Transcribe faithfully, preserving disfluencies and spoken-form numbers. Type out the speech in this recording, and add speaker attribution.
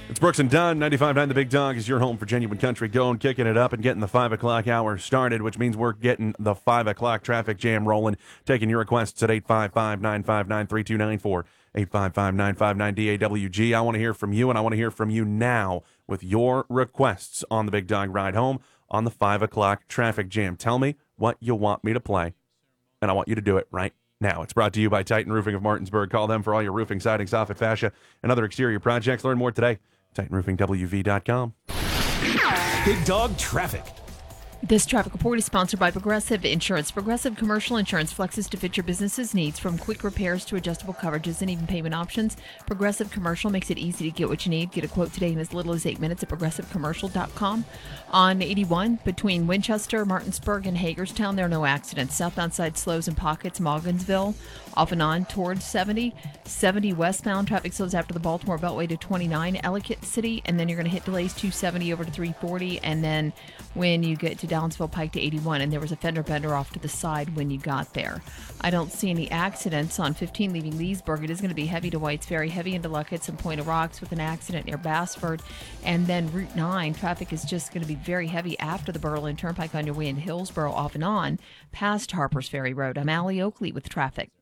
Speaker 1: It's Brooks and Dunn, ninety-five point nine The Big Dog is your home for genuine country, going, kicking it up, and getting the five o'clock hour started, which means we're getting the five o'clock traffic jam rolling, taking your requests at eight five five, nine five nine, three two nine four, eight five five, nine five nine, D A W G. I want to hear from you, and I want to hear from you now with your requests on the Big Dog Ride Home on the five o'clock traffic jam. Tell me what you want me to play, and I want you to do it right now. It's brought to you by Titan Roofing of Martinsburg. Call them for all your roofing, siding, soffit, fascia, and other exterior projects. Learn more today. Titan Roofing W V dot com.
Speaker 2: Big Dog Traffic.
Speaker 3: This traffic report is sponsored by Progressive Insurance. Progressive Commercial Insurance flexes to fit your business's needs, from quick repairs to adjustable coverages and even payment options. Progressive Commercial makes it easy to get what you need. Get a quote today in as little as eight minutes at progressive commercial dot com. On eighty-one, between Winchester, Martinsburg, and Hagerstown, there are no accidents. Southbound side slows in pockets, Morgansville. Off and on towards seventy. seventy westbound, traffic slows after the Baltimore Beltway to twenty-nine, Ellicott City, and then you're going to hit delays two seventy over to three forty, and then when you get to Downsville Pike to eighty-one, and there was a fender bender off to the side when you got there. I don't see any accidents on fifteen leaving Leesburg. It is going to be heavy to Whites Ferry, heavy into Luckett's and Point of Rocks with an accident near Bassford, and then Route nine, traffic is just going to be very heavy after the Berlin Turnpike on your way in Hillsborough, off and on past Harper's Ferry Road. I'm Allie Oakley with traffic.